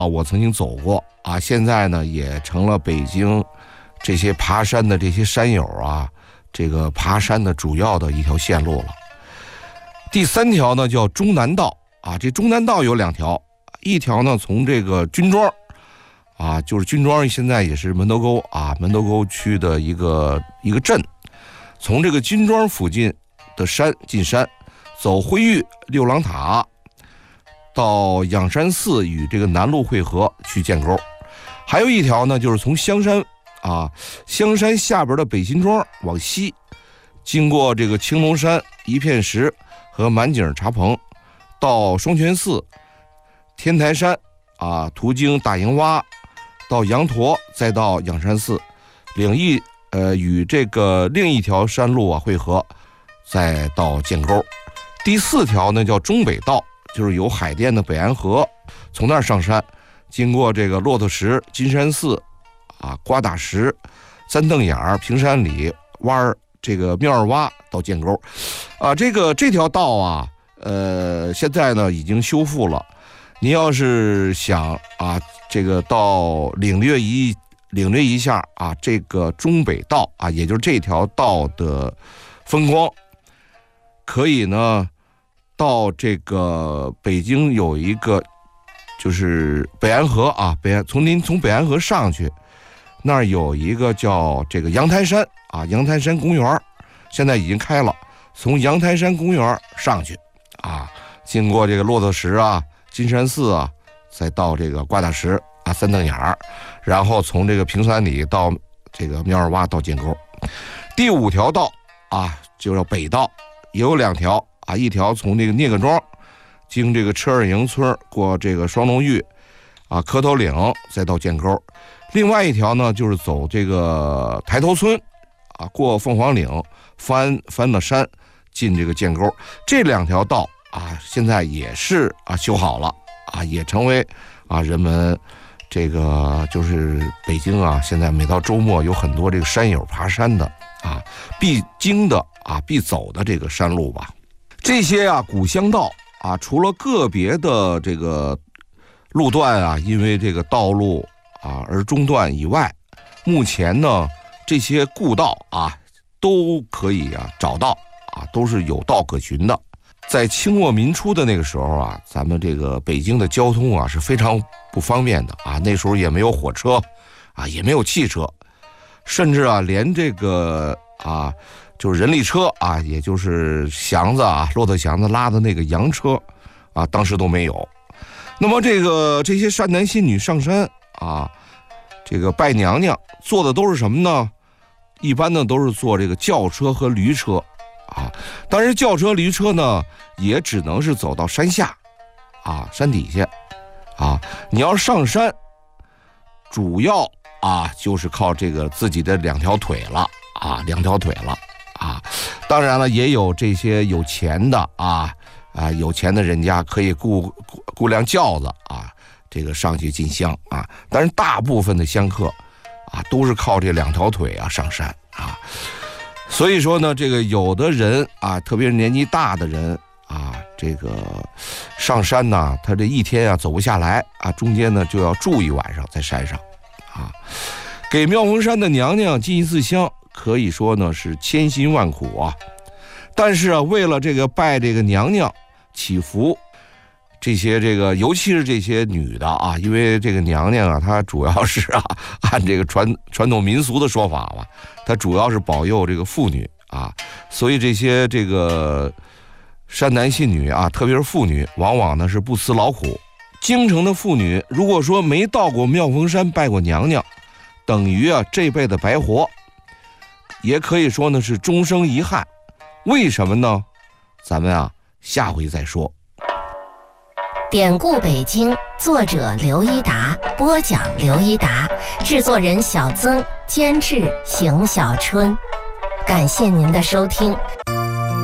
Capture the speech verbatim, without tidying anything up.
啊，我曾经走过啊，现在呢也成了北京这些爬山的这些山友啊，这个爬山的主要的一条线路了。第三条呢叫中南道啊，这中南道有两条，一条呢从这个军庄啊，就是军庄现在也是门头沟啊，门头沟区的一个一个镇，从这个军庄附近的山进山，走辉玉六郎塔，到仰山寺与这个南路汇合去建沟。还有一条呢，就是从香山啊，香山下边的北新庄往西，经过这个青龙山一片石和满景茶棚，到双泉寺、天台山啊，途经大营洼，到羊驼，再到仰山寺，领域呃与这个另一条山路啊汇合，再到建沟。第四条呢叫中北道，就是由海淀的北安河，从那儿上山，经过这个骆驼石、金山寺啊、瓜打石、三瞪眼儿、平山里、洼儿这个庙儿洼到建沟，啊，这个这条道啊，呃，现在呢已经修复了。您要是想啊，这个到领略一领略一下啊，这个中北道啊，也就是这条道的风光，可以呢到这个北京有一个就是北安河啊，北安从您从北安河上去，那儿有一个叫这个阳台山啊，阳台山公园现在已经开了，从阳台山公园上去啊，经过这个骆驼石啊、金山寺啊，再到这个瓜打石啊、三瞪眼儿，然后从这个平山里到这个庙儿洼到建沟。第五条道啊，就叫北道，也有两条啊，一条从这个聂各庄经这个车儿营村过这个双龙峪啊、磕头岭，再到建沟。另外一条呢，就是走这个抬头村啊，过凤凰岭，翻翻了山，进这个建沟。这两条道啊，现在也是啊修好了啊，也成为啊人们这个就是北京啊，现在每到周末有很多这个山友爬山的啊必经的啊必走的这个山路吧。这些啊古乡道啊，除了个别的这个路段啊因为这个道路啊而中断以外，目前呢这些故道啊都可以啊找到啊，都是有道可循的。在清末民初的那个时候啊，咱们这个北京的交通啊是非常不方便的啊，那时候也没有火车啊，也没有汽车，甚至啊连这个啊就是人力车啊，也就是祥子啊骆驼祥子拉的那个洋车啊，当时都没有。那么这个这些善男信女上山啊，这个拜娘娘坐的都是什么呢？一般呢都是坐这个轿车和驴车啊，当然轿车驴车呢也只能是走到山下啊，山底下啊，你要上山主要啊就是靠这个自己的两条腿了啊，两条腿了啊。当然了，也有这些有钱的啊啊有钱的人家可以雇雇雇辆轿子啊，这个上去进香啊，但是大部分的香客啊都是靠这两条腿啊上山啊。所以说呢，这个有的人啊，特别是年纪大的人啊，这个上山呢，他这一天啊走不下来啊，中间呢就要住一晚上在山上啊。给妙峰山的娘娘进一次香，可以说呢是千辛万苦啊。但是啊，为了这个拜这个娘娘祈福，这些这个尤其是这些女的啊，因为这个娘娘啊，她主要是啊按这个传传统民俗的说法吧，她主要是保佑这个妇女啊，所以这些这个善男信女啊，特别是妇女，往往呢是不辞劳苦。京城的妇女如果说没到过妙峰山拜过娘娘，等于啊这辈子白活，也可以说呢是终生遗憾。为什么呢？咱们啊下回再说。 典故北京，作者刘一达，播讲刘一达，制作人小曾，监制邢小春。感谢您的收听，